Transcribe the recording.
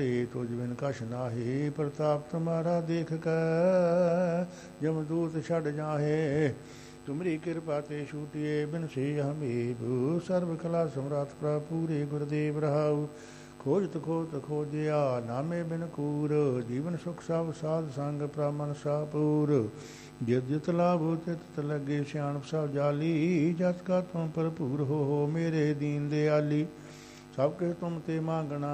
तुझ बिन कछ नाहि प्रताप तुम्हारा देख कर जमदूत छड़ जाहे तुमरी कृपा ते छूटिए बिन से हमीब सर्व कला सम्राट प्रभु पूरे गुरुदेव रहाउ खोजत खोत खोजिया नामे बिन कूर जीवन सुख सब साध संग प्रामन सापूर जित जित लाभ तित तित लगे सियाणप सब जाली जस का तुम भरपूर हो मेरे दीन दयाली सब के तुम ते मांगना